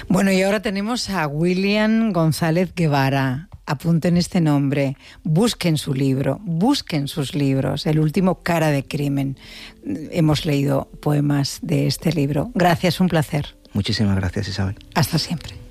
Bueno, y ahora tenemos a William González Guevara. Apunten este nombre, busquen su libro, busquen sus libros. El último, Cara de crimen. Hemos leído poemas de este libro. Gracias, un placer. Muchísimas gracias, Isabel. Hasta siempre.